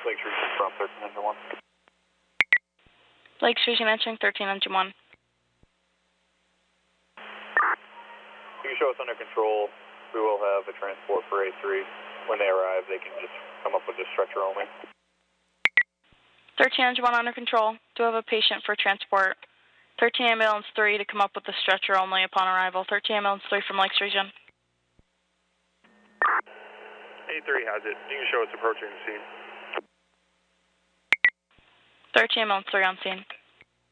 Lakes Region from 13 Engine 1. Lakes Region answering 13 Engine 1. You can show us under control. We will have a transport for A3. When they arrive, they can just come up with a stretcher only. 13 Engine 1 under control. Do have a patient for transport. 13 Ambulance 3 to come up with the stretcher only upon arrival. 13 Ambulance 3 from Lakes Region. A3 has it. You can show us approaching the scene. 13 Ambulance 3 on scene.